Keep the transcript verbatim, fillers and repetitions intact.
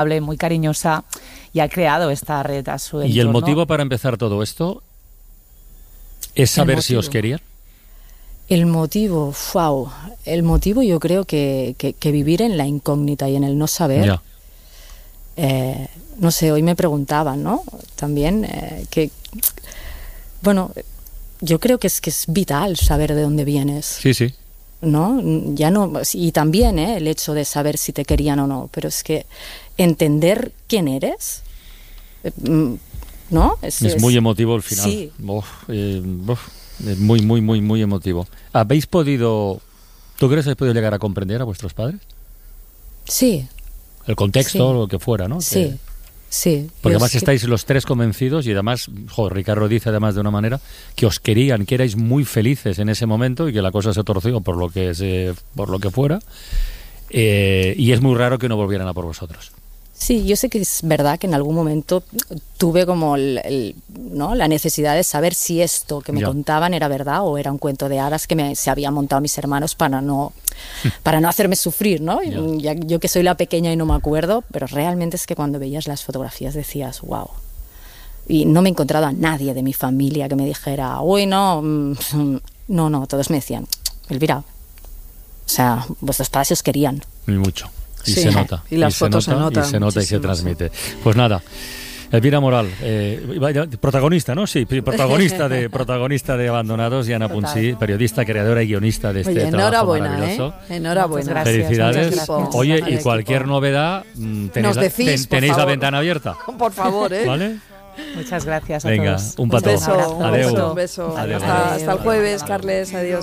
muy cariñosa y ha creado esta red a su entorno. ¿Y el motivo para empezar todo esto es saber si os querían? El motivo, wow, el motivo yo creo que, que, que vivir en la incógnita y en el no saber, Ya. eh, no sé, hoy me preguntaban, ¿no? También, eh, que, bueno, yo creo que es que es vital saber de dónde vienes. Sí, sí. ¿No? Ya no, y también ¿eh? el hecho de saber si te querían o no, pero es que entender quién eres, ¿no? Es, es muy emotivo el final. Sí. Uf, eh, uf, es muy, muy, muy, muy emotivo. ¿Habéis podido, tú crees que habéis podido llegar a comprender a vuestros padres? Sí. El contexto, Sí. lo que fuera, ¿no? Sí. Que, Sí. porque Yo además es que... estáis los tres convencidos y además, joder, Ricardo dice además de una manera que os querían, que erais muy felices en ese momento y que la cosa se torció por lo que se, por lo que fuera, eh, y es muy raro que no volvieran a por vosotros. Sí, yo sé que es verdad que en algún momento tuve como el, el, ¿no? la necesidad de saber si esto que me ya. contaban era verdad o era un cuento de hadas que me, se habían montado mis hermanos para no, para no hacerme sufrir, ¿no? Ya. Ya, yo que soy la pequeña y no me acuerdo, pero realmente es que cuando veías las fotografías decías, wow. Y no me he encontrado a nadie de mi familia que me dijera, uy, no, no, no, todos me decían, Elvira, o sea, vuestros padres os querían. Y mucho. Y sí. se nota. Y las y fotos se nota, se notan. Y se nota y se transmite. Pues nada, Elvira Moral, eh, protagonista, ¿no? Sí, protagonista de protagonista de Abandonados, y Ana Punsí, periodista, creadora y guionista de este Oye, trabajo enhorabuena, maravilloso. ¿eh? Enhorabuena. Gracias, Felicidades. gracias. Oye, Al y equipo. cualquier novedad, tenéis, Nos la, decís, ten, por tenéis la favor. ventana abierta. Por favor, ¿eh? ¿Vale? Muchas gracias a Venga, todos. un petó. Un beso, un Adeu. beso, un beso. Adeu. Hasta, Adeu. hasta el jueves, Carles, adiós.